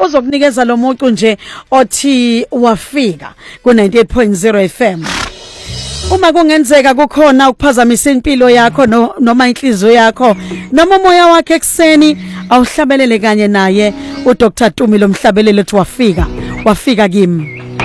ozokunikeza lo mucu nje othi wafika ku 98.0 FM. Uma kungenzeka kukhona ukuphazamisa impilo yakho noma inhliziyo yakho noma umoya wakhe ekseni awuhlabelele kanye naye uDr Tumi lo mhlabelelo ethi wafika kimi.